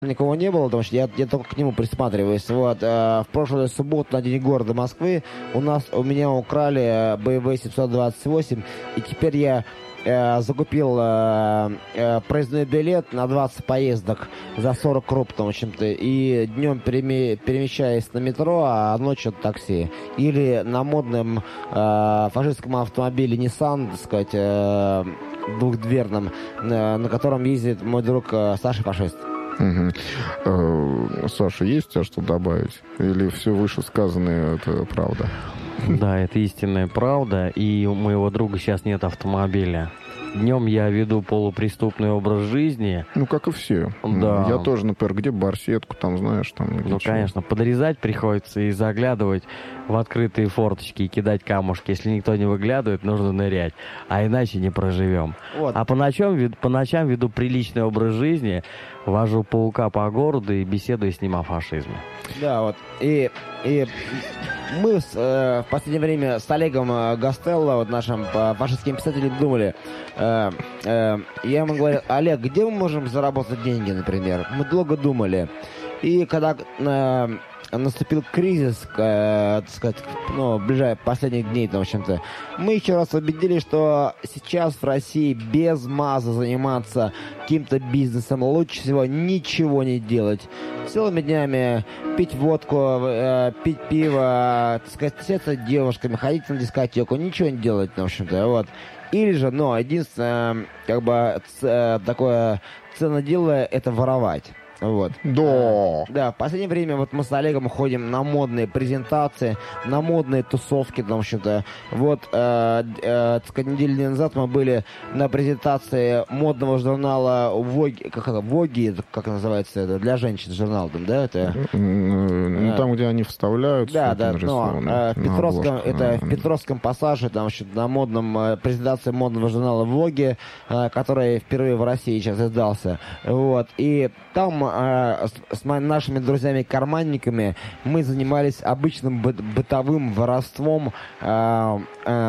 никого не было, потому что я только к нему присматриваюсь. Вот, в прошлую субботу на День города Москвы у меня украли BMW 728, и теперь я закупил проездной билет на 20 поездок за 40 рублей, в общем-то, и днем перемещаясь на метро, а ночью на такси. Или на модном фашистском автомобиле Nissan, так сказать, двухдверном, на котором ездит мой друг Саша Фашист. Саша, есть у тебя что добавить? Или все вышесказанное это правда? Да, это истинная правда, и у моего друга сейчас нет автомобиля. Днем я веду полупреступный образ жизни. Ну, как и все. Да. Я тоже, например, где барсетку, там, знаешь, там... Ну, конечно, подрезать приходится и заглядывать в открытые форточки и кидать камушки. Если никто не выглядывает, нужно нырять, а иначе не проживем. Вот. А по ночам веду приличный образ жизни, вожу паука по городу и беседую с ним о фашизме. Да, вот. И мы в последнее время с Олегом Гастелло, вот нашим фашистским писателем, думали. Я ему говорю: Олег, где мы можем заработать деньги, например? Мы долго думали. И когда наступил кризис, так сказать, последних дней, в общем-то, мы еще раз убедились, что сейчас в России без маза заниматься каким-то бизнесом лучше всего ничего не делать. Целыми днями пить водку, пить пиво, так сказать, встречаться с девушками, ходить на дискотеку, ничего не делать, в общем-то, вот. Или же, единственное, такое ценное дело, это воровать. Вот. Да. Да, в последнее время вот мы с Олегом ходим на модные презентации, на модные тусовки, потому что вот, так сказать, неделю назад мы были на презентации модного журнала Vogue, как называется это, для женщин журнал, да, это? Там, где они вставляют. Да, в Петровском пассаже, там, на модном презентации модного журнала Vogue, который впервые в России сейчас издался, вот, и там с нашими друзьями-карманниками мы занимались обычным бытовым воровством, то,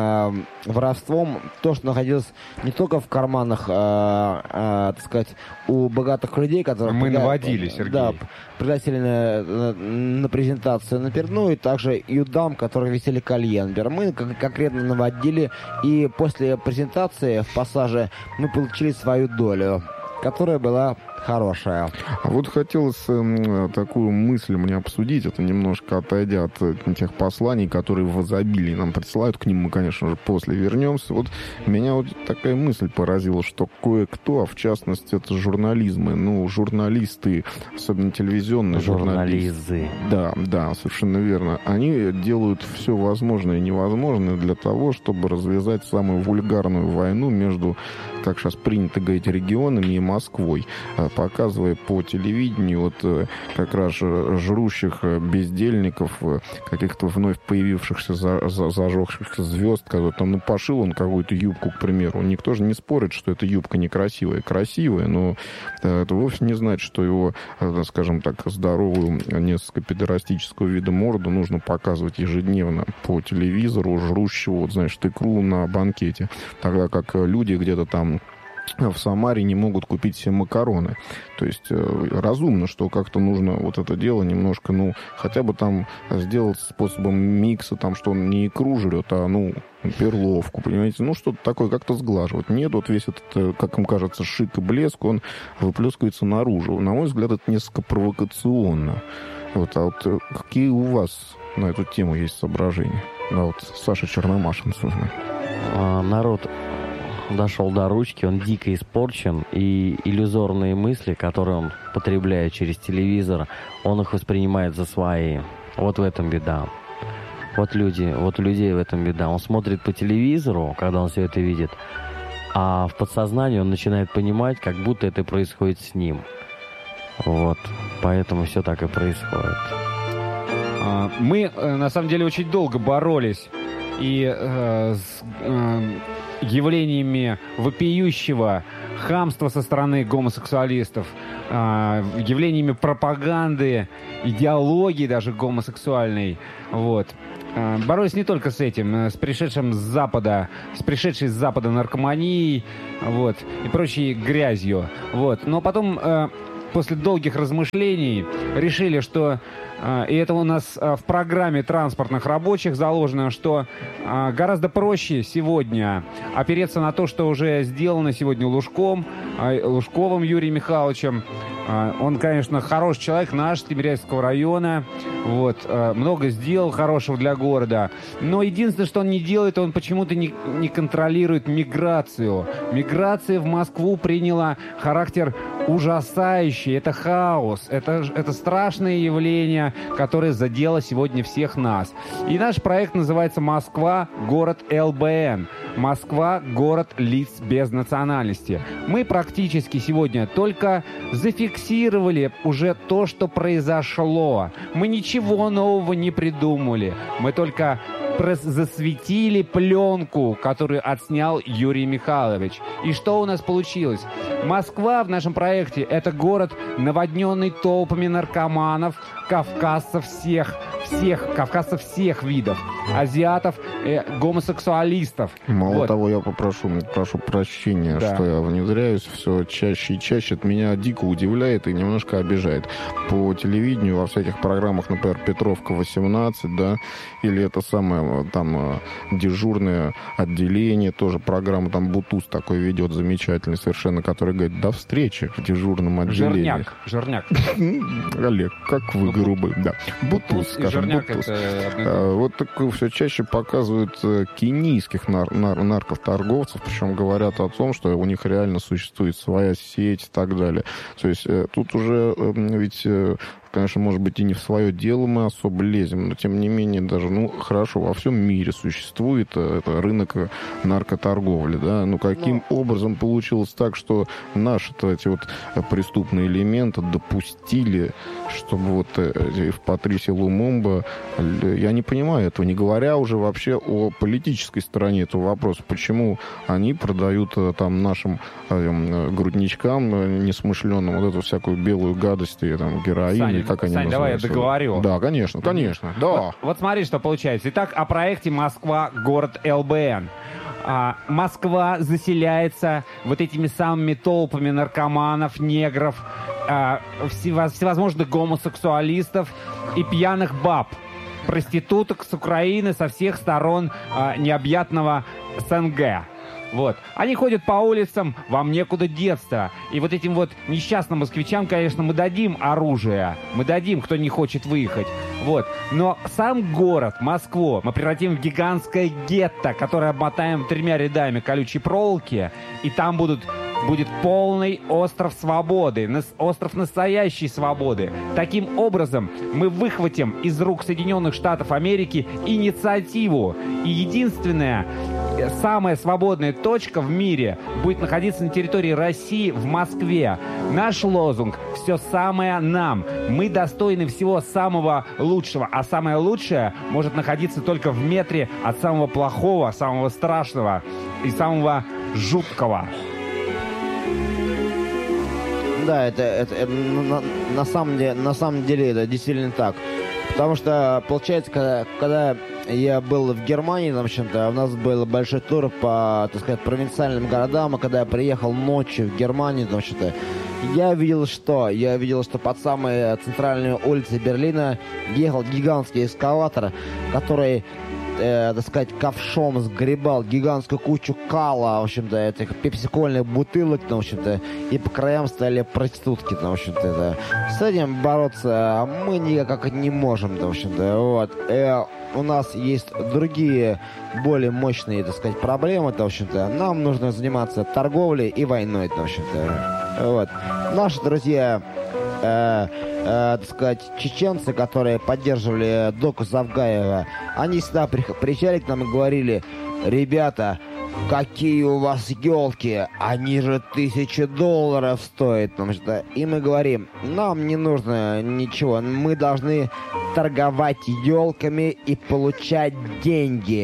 что находилось не только в карманах, так сказать, у богатых людей, которые... Мы наводили, Сергей. Да, пригласили на презентацию, и также и у дам, которые висели колье. Мы конкретно наводили, и после презентации в пассаже мы получили свою долю, которая была хорошая. А вот хотелось такую мысль мне обсудить, это немножко отойдя от тех посланий, которые в изобилии нам присылают, к ним мы, конечно же, после вернемся. Вот меня вот такая мысль поразила, что кое-кто, а в частности это журнализмы, журналисты, особенно телевизионные журналисты. Да, совершенно верно. Они делают все возможное и невозможное для того, чтобы развязать самую вульгарную войну между, как сейчас принято говорить, регионами и Москвой, показывая по телевидению вот как раз жрущих бездельников, каких-то вновь появившихся зажегшихся звезд, которые там, пошил он какую-то юбку, к примеру. Никто же не спорит, что эта юбка некрасивая. Красивая, но это вовсе не значит, что его, скажем так, здоровую, несколько педерастического вида морду нужно показывать ежедневно по телевизору, жрущего, вот, знаешь, икру на банкете. Тогда как люди где-то там в Самаре не могут купить себе макароны. То есть разумно, что как-то нужно вот это дело немножко, хотя бы там сделать способом микса, там, что он не икру жрет, а, перловку, понимаете? Что-то такое как-то сглаживать. Нет, вот весь этот, как им кажется, шик и блеск, он выплескивается наружу. На мой взгляд, это несколько провокационно. Вот, а вот какие у вас на эту тему есть соображения? Саша Черномашин, народ дошел до ручки, он дико испорчен, и иллюзорные мысли, которые он потребляет через телевизор, он их воспринимает за свои. Вот в этом беда. Вот у людей в этом беда. Он смотрит по телевизору, когда он все это видит, а в подсознании он начинает понимать, как будто это происходит с ним. Вот. Поэтому все так и происходит. Мы, на самом деле, очень долго боролись и с явлениями вопиющего хамства со стороны гомосексуалистов, явлениями пропаганды, идеологии даже гомосексуальной. Вот. Боролись не только с этим, с пришедшей с Запада наркоманией, вот, и прочей грязью. Вот. Но потом после долгих размышлений решили, что, и это у нас в программе транспортных рабочих заложено, что гораздо проще сегодня опереться на то, что уже сделано сегодня Лужковым Юрием Михайловичем. Он, конечно, хороший человек, наш, с Тимирязевского района, вот, много сделал хорошего для города. Но единственное, что он не делает, он почему-то не контролирует миграцию. Миграция в Москву приняла характер ужасающий, это хаос, это страшное явление, которое задело сегодня всех нас. И наш проект называется «Москва. Город ЛБН». Москва – город лиц без национальности. Мы практически сегодня только зафиксировали уже то, что произошло. Мы ничего нового не придумали. Мы только засветили пленку, которую отснял Юрий Михайлович. И что у нас получилось? Москва в нашем проекте – это город, наводненный толпами наркоманов, кавказцев всех видов, азиатов, гомосексуалистов. Мало того, я прошу прощения, да, что я внедряюсь все чаще и чаще. Это меня дико удивляет и немножко обижает. По телевидению, во всяких программах, например, «Петровка 18», да, или это самое, там, дежурное отделение, тоже программа, там, Бутуз такой ведет замечательный совершенно, который говорит: до встречи в дежурном отделении. Жирняк. Олег, как вы грубый, да. Бутуз, скажем, Бутуз. Вот такое все чаще показывают кенийских наркоторговцев, причем говорят о том, что у них реально существует своя сеть и так далее. То есть тут уже ведь... Конечно, может быть, и не в свое дело мы особо лезем, но, тем не менее, даже, хорошо, во всем мире существует это рынок наркоторговли, да, каким образом получилось так, что наши эти вот преступные элементы допустили, чтобы вот в Патрисе Лумумба, я не понимаю этого, не говоря уже вообще о политической стороне этого вопроса, почему они продают там нашим грудничкам несмышленным вот эту всякую белую гадость, и там героин, как они Сань, давай я договорю. Да, конечно, да. Вот смотри, что получается. Итак, о проекте «Москва. Город ЛБН». Москва заселяется вот этими самыми толпами наркоманов, негров, всевозможных гомосексуалистов и пьяных баб, проституток с Украины, со всех сторон необъятного СНГ. Вот. Они ходят по улицам, вам некуда деться. И вот этим вот несчастным москвичам, конечно, мы дадим оружие. Мы дадим, кто не хочет выехать. Вот. Но сам город, Москву, мы превратим в гигантское гетто, которое обмотаем 3 рядами колючей проволоки. И там будет полный остров свободы, остров настоящей свободы. Таким образом, мы выхватим из рук Соединенных Штатов Америки инициативу. И единственная, самая свободная точка в мире будет находиться на территории России, в Москве. Наш лозунг «Все самое нам». Мы достойны всего самого лучшего, а самое лучшее может находиться только в метре от самого плохого, самого страшного и самого жуткого. Да, это на самом деле это действительно так. Потому что, получается, когда я был в Германии, в общем-то, у нас был большой тур по, так сказать, провинциальным городам, а когда я приехал ночью в Германию, в общем-то, я видел, что под самой центральной улицей Берлина ехал гигантский эскалатор, который, так сказать, ковшом сгребал гигантскую кучу кала, в общем-то, этих пепсикольных бутылок, в общем-то, и по краям стояли проститутки, в общем-то, это. С этим бороться мы никак не можем, в общем-то, вот. У нас есть другие, более мощные, так сказать, проблемы, в общем-то. Нам нужно заниматься торговлей и войной, в общем-то. Вот. Наши друзья, так сказать, чеченцы, которые поддерживали Доку Завгаева, они всегда приезжали к нам и говорили: ребята, какие у вас елки, они же $1000 стоят. И мы говорим: нам не нужно ничего, мы должны торговать елками и получать деньги.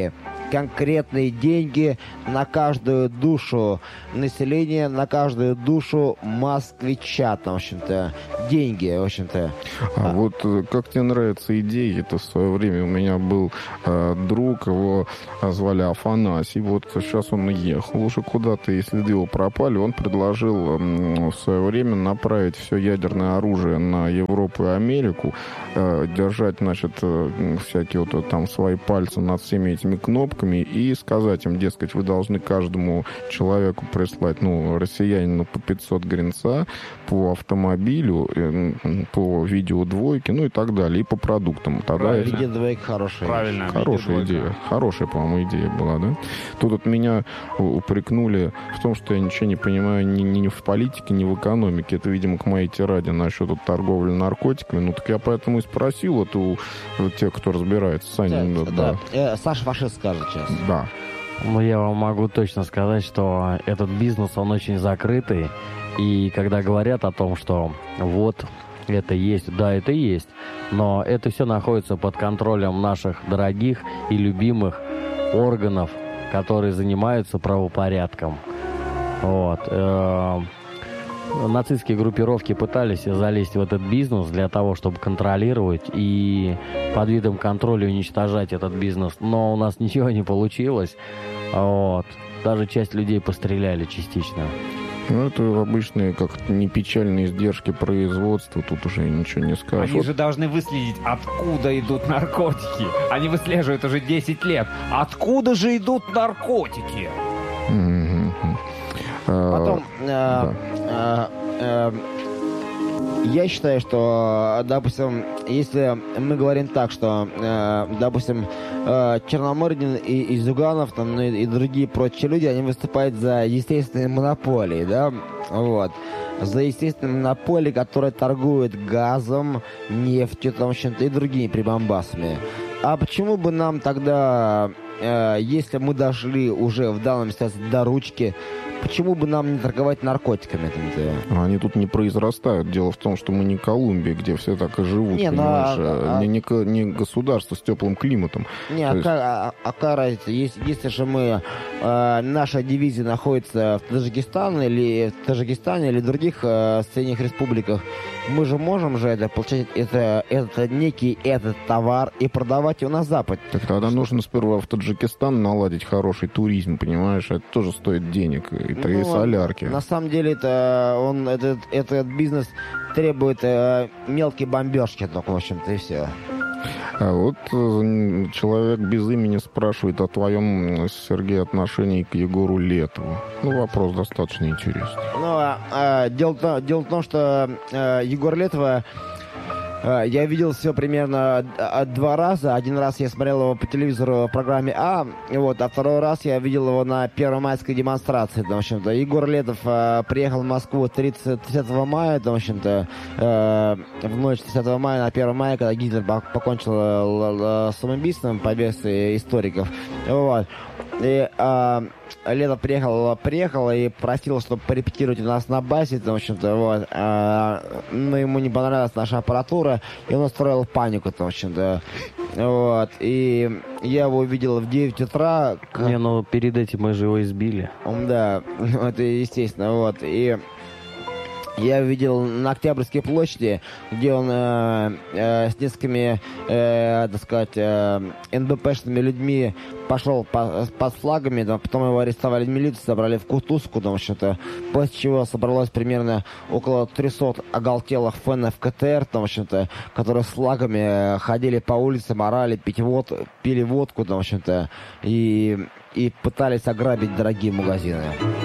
конкретные деньги на каждую душу населения, на каждую душу москвича, там, в общем-то, деньги, в общем-то. А вот как тебе нравится идея? Это в свое время у меня был друг, его звали Афанасий. Вот сейчас он ехал уже куда-то, и следы его пропали. Он предложил в свое время направить все ядерное оружие на Европу и Америку, держать, значит, всякие вот там свои пальцы над всеми этими кнопками и сказать им, дескать, вы должны каждому человеку прислать, ну, россиянину по 500 гринца, по автомобилю, по видео двойки, ну и так далее, и по продуктам. Тогда Видео двойки хорошая. Правильно. Хорошая идея. Хорошая, по-моему, идея была, да? Тут вот меня упрекнули в том, что я ничего не понимаю ни в политике, ни в экономике. Это, видимо, к моей тираде насчет торговли наркотиками. Ну, так я поэтому и спросил вот у тех, кто разбирается. Саня, Да. Саша фашист скажет сейчас. Да. Ну, я вам могу точно сказать, что этот бизнес, он очень закрытый. И когда говорят о том, что вот это есть, да, это есть, но это все находится под контролем наших дорогих и любимых органов, которые занимаются правопорядком. Вот. Нацистские группировки пытались залезть в этот бизнес для того, чтобы контролировать и под видом контроля уничтожать этот бизнес. Но у нас ничего не получилось. Вот. Даже часть людей постреляли частично. Ну, это обычные, как не печальные издержки производства, тут уже ничего не скажешь. Они же должны выследить, откуда идут наркотики. Они выслеживают уже 10 лет. Откуда же идут наркотики? Потом, да. я считаю, что, допустим, если мы говорим так, что, допустим, Черномырдин и Зюганов, там, ну, и другие прочие люди, они выступают за естественные монополии, да, вот, за естественные монополии, которые торгуют газом, нефтью, там, чем-то и другими прибамбасами. А почему бы нам тогда, если мы дошли уже в данном ситуации до ручки, почему бы нам не торговать наркотиками? Они тут не произрастают. Дело в том, что мы не Колумбия, где все так и живут, понимаешь? Не государство с теплым климатом. Какая разница? Если же наша дивизия находится в Таджикистане или других соседних республиках, мы же можем же получать этот товар и продавать его на Запад. Так тогда нужно сперва в Таджикистан наладить хороший туризм, понимаешь? Это тоже стоит денег. И солярки. На самом деле этот бизнес требует мелкие бомбежки, только, в общем-то, и все. А вот человек без имени спрашивает о твоем, Сергей, отношении к Егору Летову. Ну, вопрос достаточно интересный. Дело в том, что Егор Летова я видел все примерно 2 раза. Один раз я смотрел его по телевизору в программе А, вот, а второй раз я видел его на первомайской демонстрации. В общем-то, Егор Летов приехал в Москву 30 мая, в общем-то, в ночь 30 мая на 1 мая, когда Гитлер покончил самоубийством по версии историков. Вот. И Летов приехал и просил, чтобы порепетировать у нас на базе, в общем-то, вот. Но ему не понравилась наша аппаратура, и он устроил панику, в общем-то. Вот. И я его увидел в 9 утра. Но перед этим мы же его избили. Да, это естественно, вот. И я видел на Октябрьской площади, где он с несколькими, так сказать, НБПшными людьми пошел под флагами, потом его арестовали в милицию, собрали в кутузку, в общем-то, после чего собралось примерно около 300 оголтелых фенов КТР, в общем-то, которые с флагами ходили по улицам, орали, пили водку, в общем-то, и пытались ограбить дорогие магазины.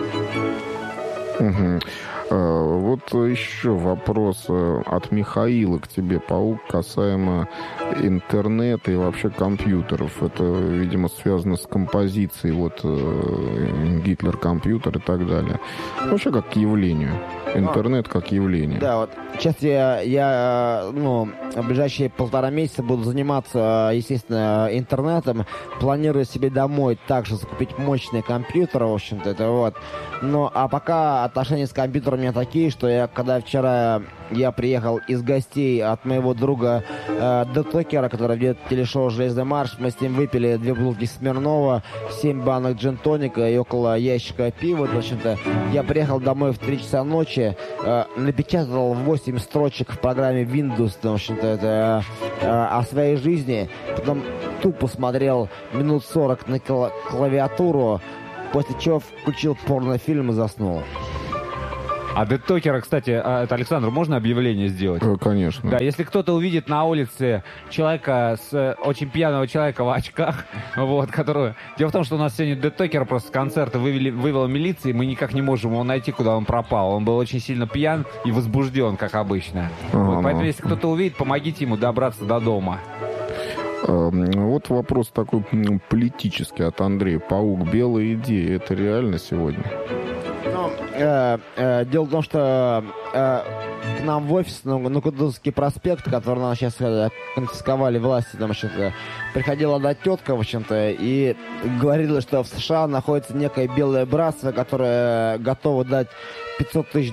Угу. Вот еще вопрос от Михаила к тебе, Паук, касаемо интернета и вообще компьютеров. Это, видимо, связано с композицией, вот Гитлер-компьютер и так далее. Вообще как к явлению. Интернет как явление. Да, вот сейчас я в ближайшие 1,5 месяца буду заниматься, естественно, интернетом. Планирую себе домой также закупить мощный компьютер, в общем-то, это вот. А пока отношения с компьютером меня такие, что когда вчера я приехал из гостей от моего друга Детокера, который ведет телешоу «Железный марш», мы с ним выпили 2 бутылки Смирнова, 7 банок джин-тоника и около ящика пива. В общем-то, я приехал домой в 3 часа ночи, напечатал 8 строчек в программе Windows, в общем-то, это о своей жизни, потом тупо смотрел минут 40 на клавиатуру, после чего включил порнофильм и заснул. А Детокера, кстати, это, Александр, можно объявление сделать? Конечно. Да, если кто-то увидит на улице человека, очень пьяного человека в очках, вот, которого... Дело в том, что у нас сегодня Детокер просто с концерта вывела милиция, и мы никак не можем его найти, куда он пропал. Он был очень сильно пьян и возбужден, как обычно. Вот, поэтому, если кто-то увидит, помогите ему добраться до дома. Вот вопрос такой политический от Андрея. Паук, белая идея, это реально сегодня? Дело в том, что к нам в офис, на Кутузовский проспект, который нам сейчас конфисковали власти, там, приходила одна тетка, в общем-то, и говорила, что в США находится некое белое братство, которое готово дать $500 тысяч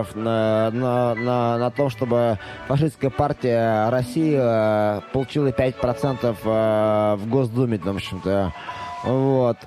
на то, чтобы фашистская партия России получила 5% в Госдуме, там, в общем-то. Вот.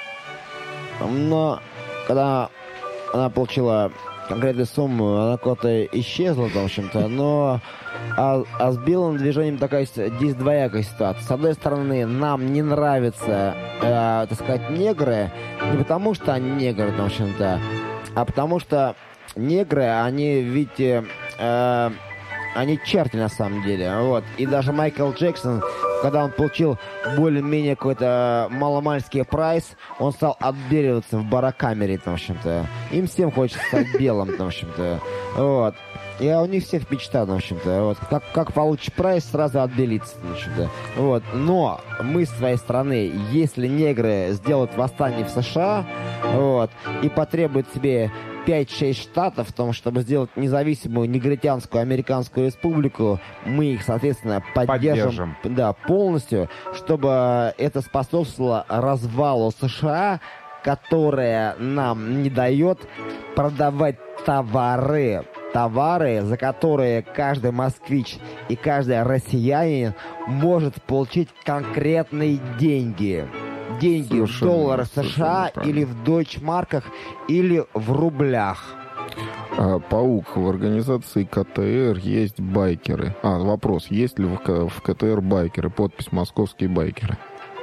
Но когда она получила конкретную сумму, она куда-то исчезла, в общем-то, но с белым движением такая здесь двоякая ситуация. С одной стороны, нам не нравятся, так сказать, негры, не потому что они негры, в общем-то, а потому что негры, они, видите, они черти на самом деле, вот. И даже Майкл Джексон, когда он получил более-менее какой-то маломальский прайс, он стал отбеливаться в барокамере, в общем-то. Им всем хочется стать белым, в общем-то. Вот. И у них всех мечта, в общем-то. Вот. Как получишь прайс, сразу отбелиться, в общем-то. Вот. Но мы с своей стороны, если негры сделают восстание в США, вот, и потребуют себе 5-6 штатов в том, чтобы сделать независимую негритянскую американскую республику, мы их, соответственно, поддержим. Да, полностью, чтобы это способствовало развалу США, которая нам не дает продавать товары, за которые каждый москвич и каждый россиянин может получить конкретные деньги. Деньги в долларах США или в дойчмарках или в рублях. Паук, в организации КТР есть байкеры. Вопрос, есть ли в КТР байкеры? Подпись «Московские байкеры».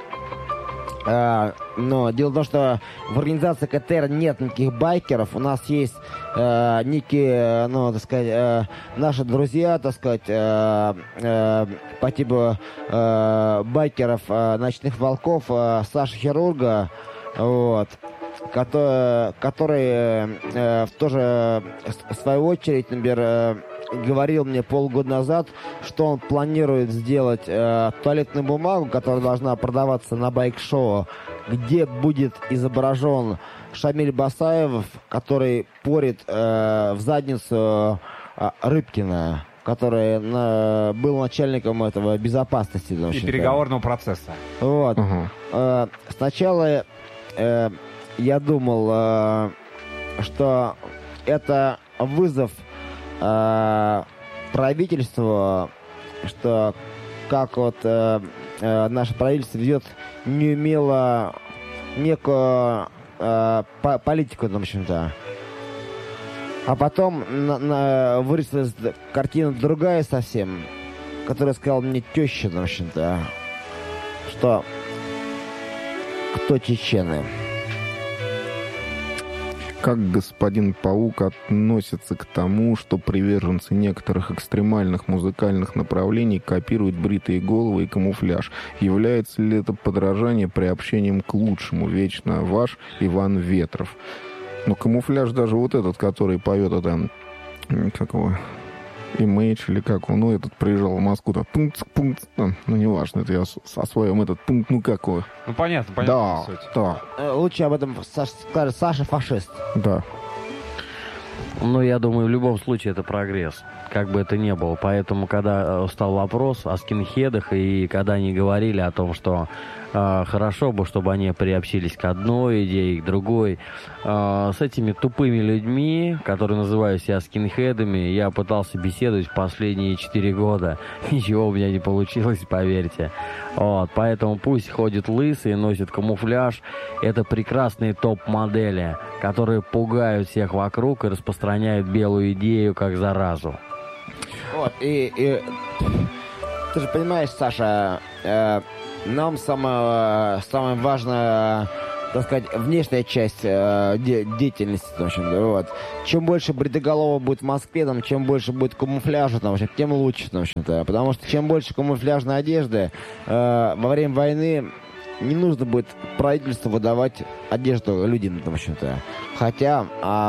Но дело в том, что в организации КТР нет никаких байкеров. У нас есть некие, так сказать, наши друзья, так сказать, по типу байкеров «Ночных волков», Саша Хирурга, вот, который тоже, в свою очередь, например, говорил мне полгода назад, что он планирует сделать туалетную бумагу, которая должна продаваться на байк-шоу, где будет изображен Шамиль Басаев, который порит в задницу Рыбкина, который был начальником этого безопасности. И переговорного процесса. Вот. Сначала я думал, что это вызов правительству, что как вот наше правительство ведет неумело некую политику, в общем-то. А потом вырисовалась картина другая совсем, которая сказала мне теща, в общем-то, что кто чечены. Как господин Паук относится к тому, что приверженцы некоторых экстремальных музыкальных направлений копируют бритые головы и камуфляж? Является ли это подражание приобщением к лучшему? Вечно ваш Иван Ветров. Но камуфляж даже вот этот, который поет, это... Как его? Имейдж или как он, этот приезжал в Москву, там, пункт, неважно, это я со своим этот пункт, какой. Понятно. Да, да. Лучше об этом скажет Саша фашист. Да. Ну, я думаю, в любом случае это прогресс, как бы это ни было. Поэтому, когда стал вопрос о скинхедах, и когда они говорили о том, что хорошо бы, чтобы они приобщились к одной идее, к другой, с этими тупыми людьми, которые называют себя скинхедами, я пытался беседовать последние 4 года. Ничего у меня не получилось, поверьте. Вот, поэтому пусть ходит лысый, носит камуфляж. Это прекрасные топ-модели, которые пугают всех вокруг и распространяют белую идею как заразу. Вот, и ты же понимаешь, Саша, нам самая важная, так сказать, внешняя часть деятельности, в общем, вот. Чем больше бритоголового будет в Москве, там, чем больше будет камуфляжа, там, в общем, тем лучше, в общем-то. Потому что чем больше камуфляжной одежды, во время войны не нужно будет правительству выдавать одежду людям, в общем-то. Хотя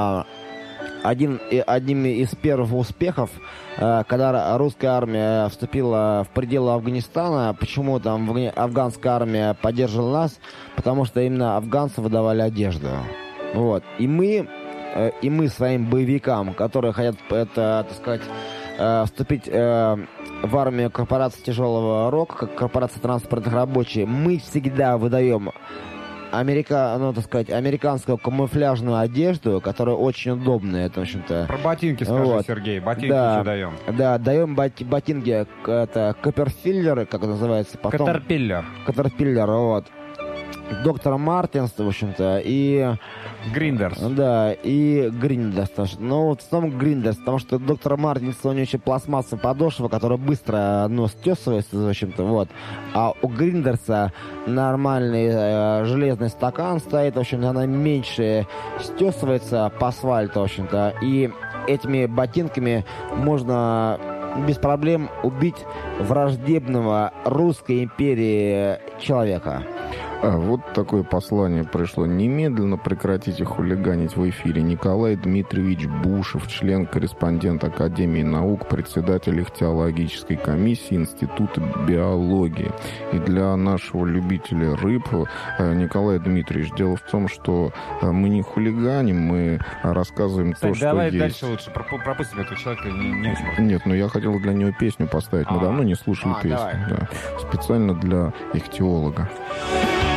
одним из первых успехов, когда русская армия вступила в пределы Афганистана, почему там афганская армия поддерживала нас? Потому что именно афганцы выдавали одежду. Вот. И мы своим боевикам, которые хотят, так сказать, вступить в армию корпорации тяжелого рока, как корпорация транспортных рабочих, мы всегда выдаем американскую камуфляжную одежду, которая очень удобная, это, в общем-то. Про ботинки скажи, вот. Сергей, ботинки еще даем. Да, даем ботинки, это Копперфиллеры, как это называется, потом... Катерпиллер, вот. Доктор Мартинс, в общем-то, и... Гриндерс. Да, и Гриндерс. Ну, вот в основном Гриндерс, потому что доктор Мартинс, у него еще пластмассовая подошва, которая быстро, стесывается, в общем-то, вот. А у Гриндерса нормальный железный стакан стоит, в общем-то, она меньше стесывается по асфальту, в общем-то, и этими ботинками можно без проблем убить враждебного русской империи человека. Вот такое послание пришло. Немедленно прекратите хулиганить в эфире. Николай Дмитриевич Бушев, член-корреспондент Академии наук, председатель ихтиологической комиссии Института биологии. И для нашего любителя рыб, Николай Дмитриевич, дело в том, что мы не хулиганим, мы рассказываем то, что давай есть. Дальше лучше пропустим этого человека. Не очень. Нет, я хотел для него песню поставить. Мы давно не слушали песню. Да. Специально для ихтиолога.